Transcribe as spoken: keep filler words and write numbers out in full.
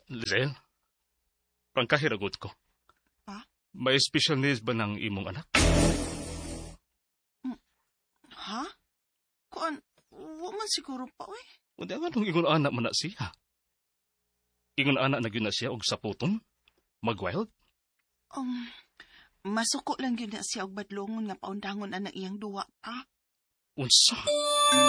Lizel, pangkahiragot ko. Pa? May special needs ba ng imong anak? Ha? Kuan, wa man siguro pa, uy. Hindi nga nung ingon anak man na siya. Ingon anak na yun na siya og saputon? Mag-wild? Um, masuko lang yun na siya og badlongon nga paundangon ang iyang duwa, pa. Unsa?